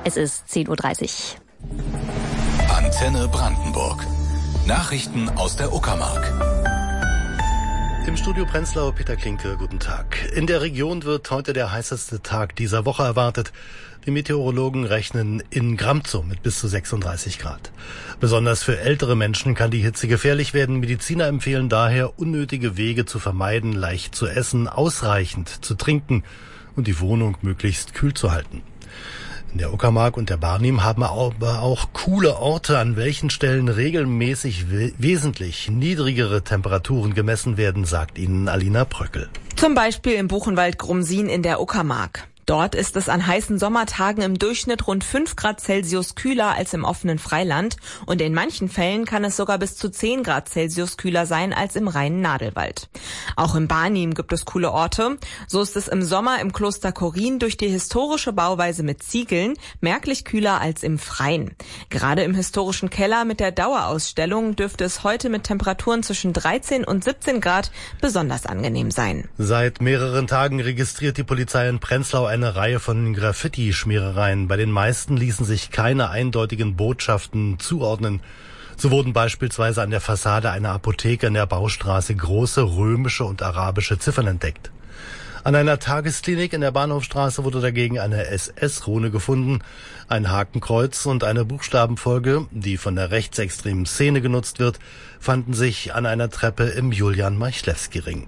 Es ist 10:30 Uhr. Antenne Brandenburg. Nachrichten aus der Uckermark. Im Studio Prenzlau Peter Klinke, guten Tag. In der Region wird heute der heißeste Tag dieser Woche erwartet. Die Meteorologen rechnen in Gramzow mit bis zu 36 Grad. Besonders für ältere Menschen kann die Hitze gefährlich werden. Mediziner empfehlen daher, unnötige Wege zu vermeiden, leicht zu essen, ausreichend zu trinken und die Wohnung möglichst kühl zu halten. In der Uckermark und der Barnim haben aber auch coole Orte, an welchen Stellen regelmäßig wesentlich niedrigere Temperaturen gemessen werden, sagt Ihnen Alina Bröckel. Zum Beispiel im Buchenwald-Grumsin in der Uckermark. Dort ist es an heißen Sommertagen im Durchschnitt rund 5 Grad Celsius kühler als im offenen Freiland und in manchen Fällen kann es sogar bis zu 10 Grad Celsius kühler sein als im reinen Nadelwald. Auch im Barnim gibt es coole Orte. So ist es im Sommer im Kloster Chorin durch die historische Bauweise mit Ziegeln merklich kühler als im Freien. Gerade im historischen Keller mit der Dauerausstellung dürfte es heute mit Temperaturen zwischen 13 und 17 Grad besonders angenehm sein. Seit mehreren Tagen registriert die Polizei in Prenzlau eine Reihe von Graffiti-Schmierereien. Bei den meisten ließen sich keine eindeutigen Botschaften zuordnen. So wurden beispielsweise an der Fassade einer Apotheke in der Baustraße große römische und arabische Ziffern entdeckt. An einer Tagesklinik in der Bahnhofstraße wurde dagegen eine SS-Rune gefunden, ein Hakenkreuz und eine Buchstabenfolge, die von der rechtsextremen Szene genutzt wird, fanden sich an einer Treppe im Julian-Marchlewski-Ring.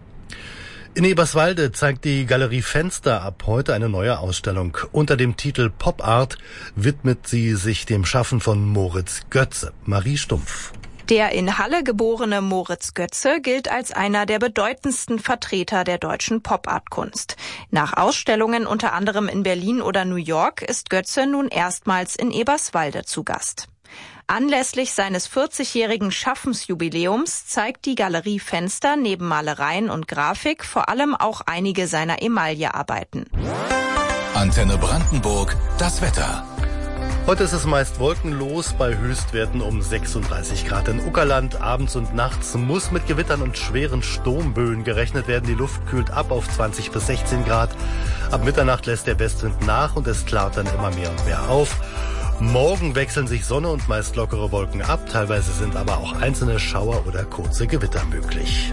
In Eberswalde zeigt die Galerie Fenster ab heute eine neue Ausstellung. Unter dem Titel Pop Art widmet sie sich dem Schaffen von Moritz Götze. Marie Stumpf. Der in Halle geborene Moritz Götze gilt als einer der bedeutendsten Vertreter der deutschen Pop-Art-Kunst. Nach Ausstellungen unter anderem in Berlin oder New York ist Götze nun erstmals in Eberswalde zu Gast. Anlässlich seines 40-jährigen Schaffensjubiläums zeigt die Galerie Fenster neben Malereien und Grafik vor allem auch einige seiner Emaillearbeiten. Antenne Brandenburg, das Wetter. Heute ist es meist wolkenlos bei Höchstwerten um 36 Grad. In Uckerland abends und nachts muss mit Gewittern und schweren Sturmböen gerechnet werden. Die Luft kühlt ab auf 20 bis 16 Grad. Ab Mitternacht lässt der Westwind nach und es klart dann immer mehr und mehr auf. Morgen wechseln sich Sonne und meist lockere Wolken ab. Teilweise sind aber auch einzelne Schauer oder kurze Gewitter möglich.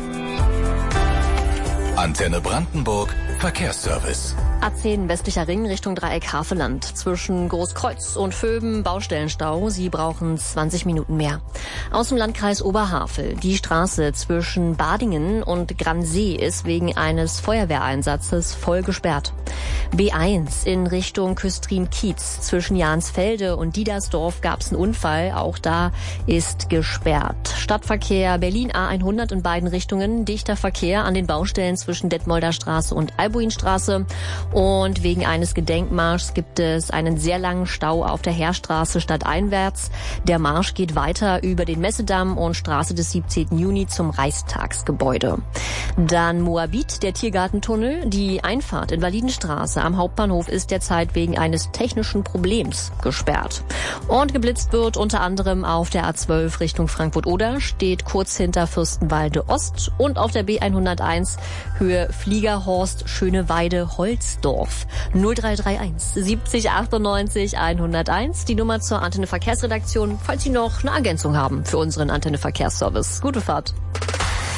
Antenne Brandenburg, Verkehrsservice. A10 westlicher Ring Richtung Dreieck Havelland. Zwischen Großkreuz und Vöben Baustellenstau. Sie brauchen 20 Minuten mehr. Aus dem Landkreis Oberhavel. Die Straße zwischen Badingen und Gransee ist wegen eines Feuerwehreinsatzes voll gesperrt. B1 in Richtung Küstrin-Kiez. Zwischen Jahnsfelde und Diedersdorf gab es einen Unfall. Auch da ist gesperrt. Stadtverkehr Berlin A100 in beiden Richtungen. Dichter Verkehr an den Baustellen zwischen Detmolder Straße und Albuinstraße. Und wegen eines Gedenkmarschs gibt es einen sehr langen Stau auf der Heerstraße stadteinwärts. Der Marsch geht weiter über den Messedamm und Straße des 17. Juni zum Reichstagsgebäude. Dann Moabit, der Tiergartentunnel. Die Einfahrt in Validenstraße am Hauptbahnhof ist derzeit wegen eines technischen Problems gesperrt. Und geblitzt wird unter anderem auf der A12 Richtung Frankfurt-Oder, steht kurz hinter Fürstenwalde Ost und auf der B101 Höhe Fliegerhorst Schöneweide Holzdorf. 0331 70 98 101, die Nummer zur Antenne Verkehrsredaktion, falls Sie noch eine Ergänzung haben für unseren Antenne Verkehrsservice. Gute Fahrt.